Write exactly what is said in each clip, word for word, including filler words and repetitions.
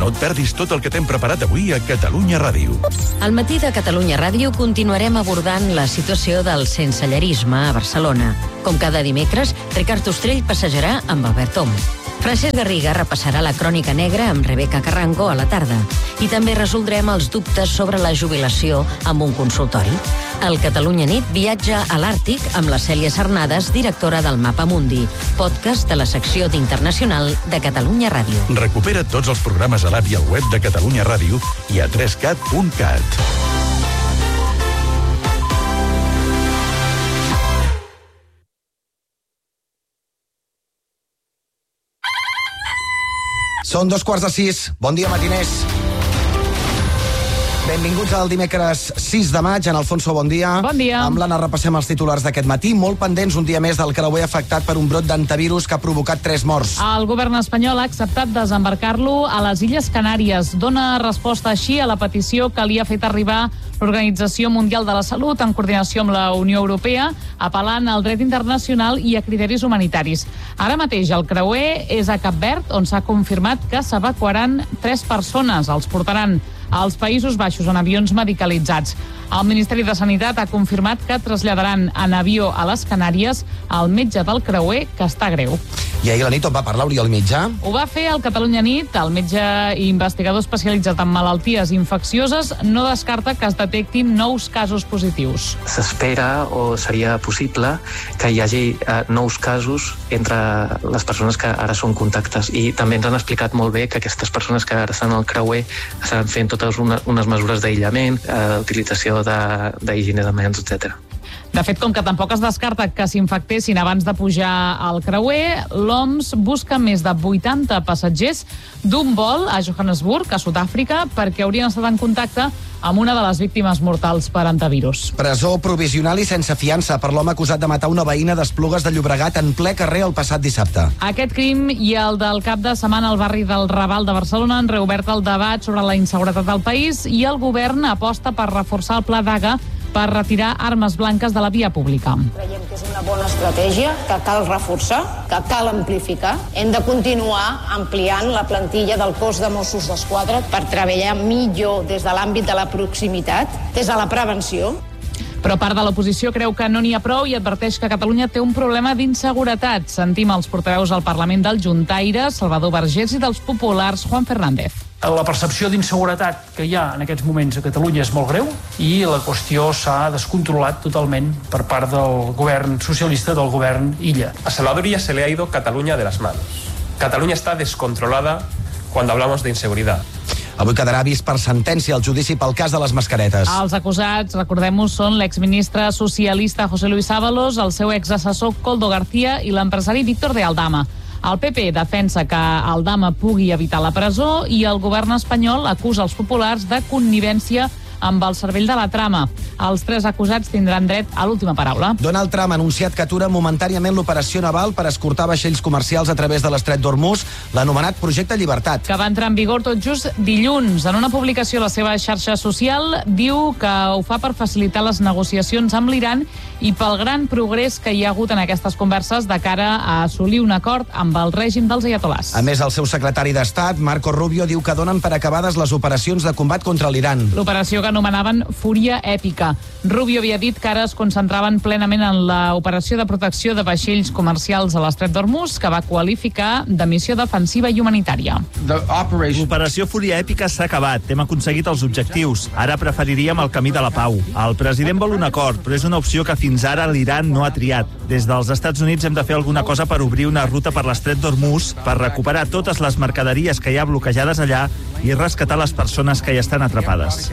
No et perdis tot el que t'hem preparat avui a Catalunya Ràdio. Al matí de Catalunya Ràdio continuarem abordant la situació del sensellerisme a Barcelona. Com cada dimecres, Ricard Ostrell passejarà amb Albert Om. Francesc Garriga repassarà la crònica negra amb Rebeca Carranco a la tarda. I també resoldrem els dubtes sobre la jubilació amb un consultori. El Catalunya Nit viatja a l'Àrtic amb la Cèlia Sarnades, directora del Mapa Mundi, podcast de la secció d'Internacional de Catalunya Ràdio. Recupera tots els programes a l'app i al web de Catalunya Ràdio i a tres cat punt cat. Són dos quarts de sis. Bon dia, matiners. Benvinguts al dimecres sis de maig. En Alfonso, bon dia. Bon dia. Amb l'Anna repassem els titulars d'aquest matí. Molt pendents un dia més del creuer afectat per un brot d'antivirus que ha provocat tres morts. El govern espanyol ha acceptat desembarcar-lo a les Illes Canàries. Dona resposta així a la petició que li ha fet arribar l'Organització Mundial de la Salut en coordinació amb la Unió Europea, apel·lant al dret internacional i a criteris humanitaris. Ara mateix el creuer és a Cap Verd, on s'ha confirmat que s'evacuaran tres persones. Els portaran als Països Baixos en avions medicalitzats. El Ministeri de Sanitat ha confirmat que traslladaran en avió a les Canàries el metge del creuer, que està greu. I ahir a la nit on va parlar Oriol Mitjà? Ho va fer al Catalunya Nit. El metge i investigador especialitzat en malalties infeccioses no descarta que es detectin nous casos positius. S'espera o seria possible que hi hagi eh, nous casos entre les persones que ara són contactes, i també ens han explicat molt bé que aquestes persones que ara estan al creuer estaran fent totes una, unes mesures d'aïllament, eh, utilització d'higiene de, de mans, etcètera. De fet, com que tampoc es descarta que s'infectessin abans de pujar al creuer, l'O M S busca més de vuitanta passatgers d'un vol a Johannesburg, a Sud-àfrica, perquè haurien estat en contacte amb una de les víctimes mortals per antivirus. Presó provisional i sense fiança per l'home acusat de matar una veïna d'Esplugues de Llobregat en ple carrer el passat dissabte. Aquest crim i el del cap de setmana al barri del Raval de Barcelona han reobert el debat sobre la inseguretat del país, i el govern aposta per reforçar el pla Daga per retirar armes blanques de la via pública. Creiem que és una bona estratègia, que cal reforçar, que cal amplificar. Hem de continuar ampliant la plantilla del cos de Mossos d'Esquadra per treballar millor des de l'àmbit de la proximitat, des de la prevenció. Però part de l'oposició creu que no n'hi ha prou i adverteix que Catalunya té un problema d'inseguretat. Sentim els portaveus al Parlament del Juntaire, Salvador Vergés, i dels populars, Juan Fernández. La percepció d'inseguretat que hi ha en aquests moments a Catalunya és molt greu, i la qüestió s'ha descontrolat totalment per part del govern socialista, del govern Illa. A Salvador Illa se le ha ido Cataluña de las manos. Cataluña está descontrolada cuando hablamos de inseguridad. Avui quedarà vist per sentència el judici pel cas de les mascaretes. Els acusats, recordem-ho, són l'exministre socialista José Luis Ábalos, el seu exassessor Koldo García i l'empresari Víctor de Aldama. El P P defensa que Aldama pugui evitar la presó, i el govern espanyol acusa els populars de connivència amb el cervell de la trama. Els tres acusats tindran dret a l'última paraula. Donald Trump ha anunciat que atura momentàniament l'operació naval per escortar vaixells comercials a través de l'estret d'Hormuz, l'anomenat Projecte Llibertat. Que va entrar en vigor tot just dilluns. En una publicació a la seva xarxa social diu que ho fa per facilitar les negociacions amb l'Iran i pel gran progrés que hi ha hagut en aquestes converses de cara a assolir un acord amb el règim dels aiatolars. A més, el seu secretari d'Estat, Marco Rubio, diu que donen per acabades les operacions de combat contra l'Iran. L'operació que anomenaven Fúria Èpica. Rubio havia dit que ara es concentraven plenament en l'operació de protecció de vaixells comercials a l'estret d'Hormuz, que va qualificar de missió defensiva i humanitària. L'operació Fúria Èpica s'ha acabat. Hem aconseguit els objectius. Ara preferiríem el camí de la pau. El president vol un acord, però és una opció que fins ara l'Iran no ha triat. Des dels Estats Units hem de fer alguna cosa per obrir una ruta per l'estret d'Hormuz, per recuperar totes les mercaderies que hi ha bloquejades allà i rescatar les persones que hi estan atrapades.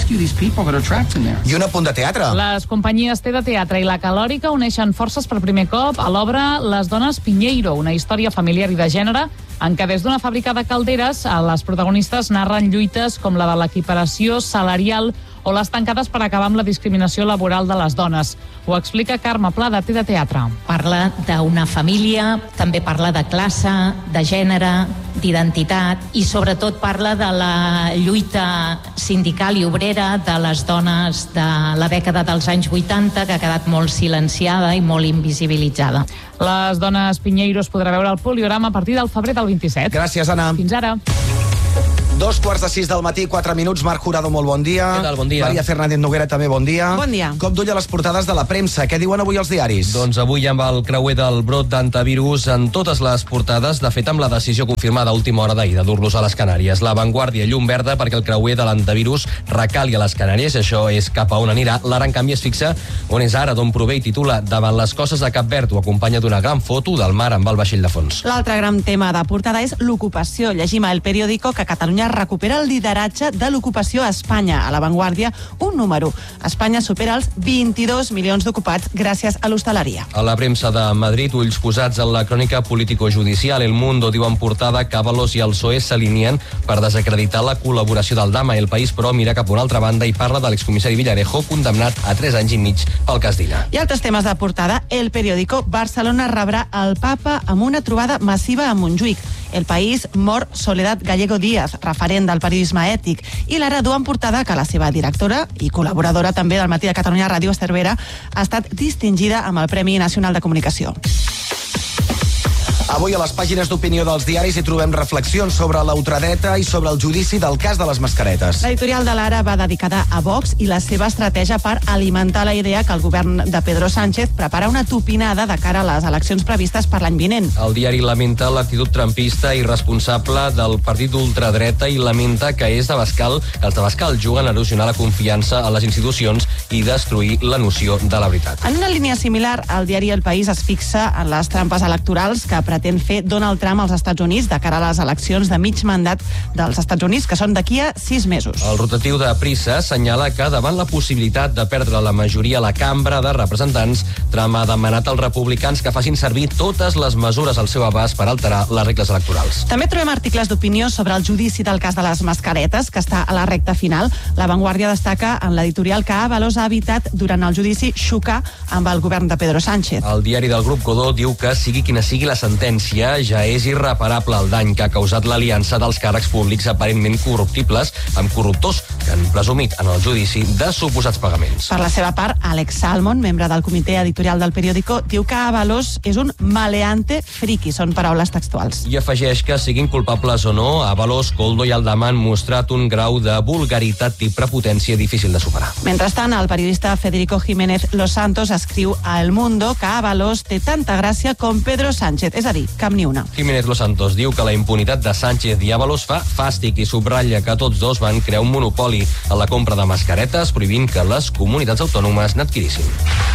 I un apunt de teatre. Les companyies T de Teatre i La Calòrica uneixen forces per primer cop a l'obra Les dones Piñeiro, una història familiar i de gènere en què des d'una fàbrica de calderes les protagonistes narren lluites com la de l'equiparació salarial o les tancades per acabar amb la discriminació laboral de les dones. Ho explica Carme Pla, de T de Teatre. Parla d'una família, també parla de classe, de gènere, d'identitat, i sobretot parla de la lluita sindical i obrera de les dones de la dècada dels anys vuitanta, que ha quedat molt silenciada i molt invisibilitzada. Les dones Piñeiro es podrà veure al Poliorama a partir del febrer del vint-i-set. Gràcies, Anna. Fins ara. Dos quarts de sis del matí, quatre minuts. Marc Jurado, molt bon dia. Què tal? Bon dia. Maria Fernández Noguera, també bon dia. Bon dia. Cop d'ull a les portades de la premsa. Què diuen avui els diaris? Doncs avui amb el creuer del brot d'antivirus en totes les portades, de fet amb la decisió confirmada a última hora d'ahir de dur-los a les Canàries. La Vanguardia, llum verda perquè el creuer de l'antivirus recali a les Canàries. Això és cap a on anirà. L'Ara, en canvi, es fixa on és ara, d'on prové, i titula Davant les costes de Cap Verd. Ho acompanya d'una gran foto del mar amb el vaixell de fons. L'altre gran tema de portada és l'ocupació. Llegim a El Periódico que Catalunya recupera el lideratge de l'ocupació a Espanya. A La Vanguardia, un número. Espanya supera els vint-i-dos milions d'ocupats gràcies a l'hostaleria. A la premsa de Madrid, ulls posats en la crònica político-judicial. El Mundo diu en portada que Ábalos i el P S O E s'alineen per desacreditar la col·laboració del Dama. El País, però, mira cap a una altra banda i parla de l'excomissari Villarejo, condemnat a tres anys i mig pel cas d'Ina. I altres temes de portada. El Periódico, Barcelona rebrà el papa amb una trobada massiva a Montjuïc. El País, mor Soledad Gallego Díaz, referent del periodisme ètic. I l'Ara du en portada que la seva directora i col·laboradora també del Matí de Catalunya Ràdio, Cervera, ha estat distingida amb el Premi Nacional de Comunicació. Avui a les pàgines d'opinió dels diaris hi trobem reflexions sobre la ultradreta i sobre el judici del cas de les mascaretes. L'editorial de l'Ara va dedicada a Vox i la seva estratègia per alimentar la idea que el govern de Pedro Sánchez prepara una tupinada de cara a les eleccions previstes per l'any vinent. El diari lamenta l'actitud trampista i irresponsable del partit d'ultradreta i lamenta que és de Bascal, que els de Bascal juguen a erosionar la confiança a les institucions i destruir la noció de la veritat. En una línia similar, el diari El País es fixa en les trampes electorals que pretén fer Donald Trump als Estats Units de cara a les eleccions de mig mandat dels Estats Units, que són d'aquí a sis mesos. El rotatiu de Prissa assenyala que davant la possibilitat de perdre la majoria a la Cambra de Representants, Trump ha demanat als republicans que facin servir totes les mesures al seu abast per alterar les regles electorals. També trobem articles d'opinió sobre el judici del cas de les mascaretes, que està a la recta final. La Vanguardia destaca en l'editorial que Ábalos ha evitat durant el judici xocar amb el govern de Pedro Sánchez. El diari del grup Godó diu que sigui quina sigui la sentència, ja és irreparable el dany que ha causat l'aliança dels càrrecs públics aparentment corruptibles amb corruptors que han presumit en el judici de suposats pagaments. Per la seva part, Alex Salmon, membre del comitè editorial del Periódico, diu que Ábalos és un maleante friki, són paraules textuals. I afegeix que, siguin culpables o no, Ábalos, Koldo i Aldama han mostrat un grau de vulgaritat i prepotència difícil de superar. Mentrestant, el periodista Federico Jiménez Los Santos escriu a El Mundo que Ábalos té tanta gràcia com Pedro Sánchez, és a dir, cap ni una. Jiménez Los Santos diu que la impunitat de Sánchez i Ábalos fa fàstic i subratlla que tots dos van crear un monopoli en la compra de mascaretes, prohibint que les comunitats autònomes n'adquirissin.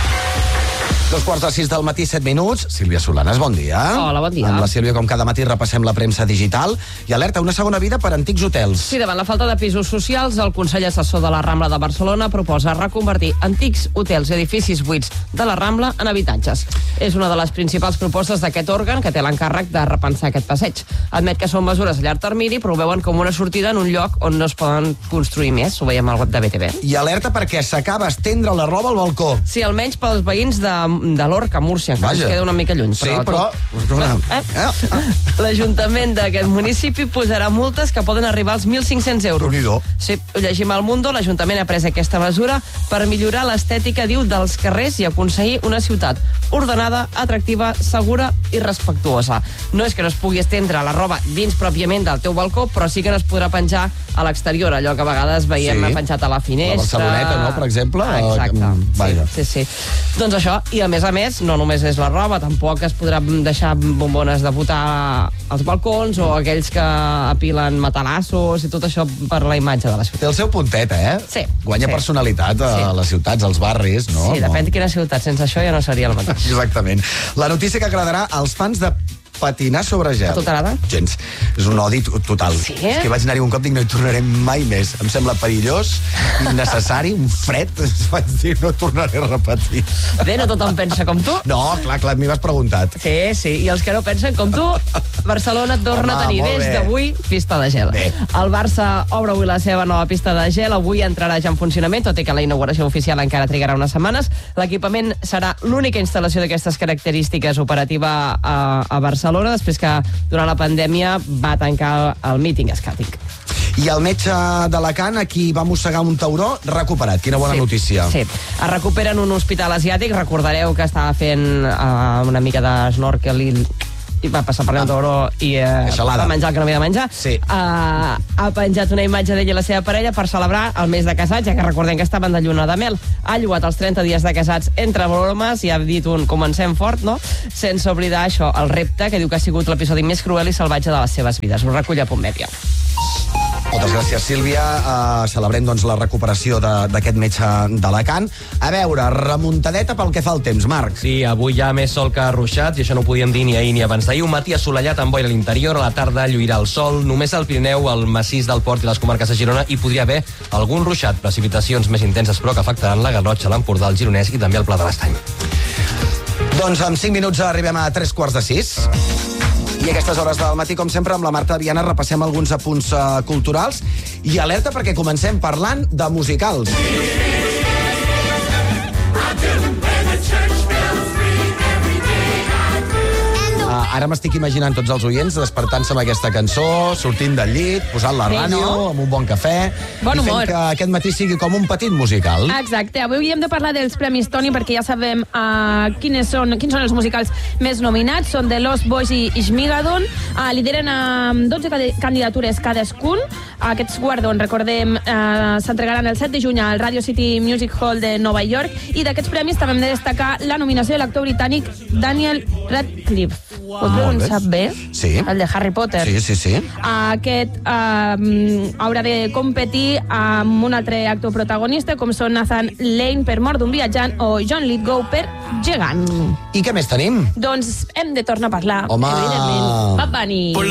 Dos quarts de sis del matí, set minuts. Sílvia Solanes, bon dia. Hola, bon dia. Amb la Sílvia, com cada matí, repassem la premsa digital i alerta una segona vida per antics hotels. Sí, davant la falta de pisos socials, el Consell Assessor de la Rambla de Barcelona proposa reconvertir antics hotels i edificis buits de la Rambla en habitatges. És una de les principals propostes d'aquest òrgan que té l'encàrrec de repensar aquest passeig. Admet que són mesures a llarg termini, però ho veuen com una sortida en un lloc on no es poden construir més. Ho veiem al web de B T V. I alerta perquè s'acaba estendre la roba al balcó. Sí, almenys pels veïns de de l'Orca, Múrcia, que ens queda una mica lluny. Sí, però... però... Eh? L'Ajuntament d'aquest municipi posarà multes que poden arribar als mil cinc-cents euros. Sí, ho llegim al Mundo. L'Ajuntament ha pres aquesta mesura per millorar l'estètica, diu, dels carrers i aconseguir una ciutat ordenada, atractiva, segura i respectuosa. No és que no es pugui estendre la roba dins pròpiament del teu balcó, però sí que no es podrà penjar a l'exterior, allò que a vegades veiem sí. penjat a la finestra. La Barceloneta, no?, per exemple. Ah, exacte. Sí, sí, sí. Doncs això, i a més a més, no només és la roba, tampoc es podrà deixar bombones de votar als balcons o aquells que apilen matalassos i tot això per la imatge de la ciutat. Té el seu puntet, eh? Sí. Guanya sí. personalitat a sí. les ciutats, als barris, no? Sí, depèn de quina ciutat. Sense això ja no seria el mateix. Exactament. La notícia que agradarà als fans de patinar sobre gel. A tu t'agrada? Gens. És un odi total. Sí? És que vaig anar-hi un cop, dic, no hi tornaré mai més. Em sembla perillós, innecessari, un fred. Vaig dir, no tornaré a repetir. Bé, no tothom pensa com tu. No, clar, clar, m'hi has preguntat. Sí, sí, i els que no pensen com tu, Barcelona torna Home, a tenir des d'avui pista de gel. Bé. El Barça obre avui la seva nova pista de gel, avui entrarà ja en funcionament, tot i que la inauguració oficial encara trigarà unes setmanes. L'equipament serà l'única instal·lació d'aquestes característiques operativa a, a Barcelona, després que durant la pandèmia va tancar el míting escàtic. I el metge d'Alacant, a qui va mossegar un tauró, recuperat. Quina bona sí, notícia. Sí, es recupera en un hospital asiàtic. Recordareu que estava fent uh, una mica de snorkel i i va passar per León d'Oro i eh, va menjar el que no havia de menjar, sí. uh, ha penjat una imatge d'ella i la seva parella per celebrar el mes de casats, ja que recordem que estaven de lluna de mel. Ha llogat els trenta dies de casats entre bromes i ha dit un comencem fort, no? Sense oblidar això, el repte, que diu que ha sigut l'episodi més cruel i salvatge de les seves vides. Ho recull a Punt Mèdia. Moltes gràcies, Sílvia. Uh, celebrem doncs, la recuperació d'aquest metge d'Alacant. A veure, remuntadeta pel que fa al temps, Marc. Sí, avui hi ha més sol que ruixats, i això no ho podíem dir ni ahir ni abans d'ahir. Un matí assolellat amb boira a l'interior, a la tarda lluirà el sol. Només al Pirineu, al massís del Port i les comarques de Girona hi podria haver algun ruixat. Precipitacions més intenses, però que afectaran la Garrotxa, l'Empordà, el Gironès i també el Pla de l'Estany. Doncs en cinc minuts arribem a tres quarts de sis. I a aquestes hores del matí, com sempre, amb la Marta Viana repassem alguns apunts uh, culturals i alerta perquè comencem parlant de musicals. Uh, ara m'estic imaginant tots els oients despertant-se amb aquesta cançó, sortint del llit, posant la Sí, ràdio, no? amb un bon cafè, Bon i fent humor. que aquest matí sigui com un petit musical. Exacte, avui hem de parlar dels Premis Tony perquè ja sabem uh, quines, són, quins són els musicals més nominats. Són The Lost Boys i Ishmigadon. Uh, lideren amb dotze candidatures cadascun. Aquests guardons, recordem, uh, s'entregaran el set de juny al Radio City Music Hall de Nova York, i d'aquests premis també hem de destacar la nominació de l'actor britànic Daniel Radcliffe. Ho he pronunciat bé? Sí. El de Harry Potter. Sí, sí, sí. Aquest eh, haurà de competir amb un altre actor protagonista, com són Nathan Lane per Mort d'un viatjant o John Lithgow per Gegant. I què més tenim? Doncs hem de tornar a parlar, Home. evidentment. Bad Bunny.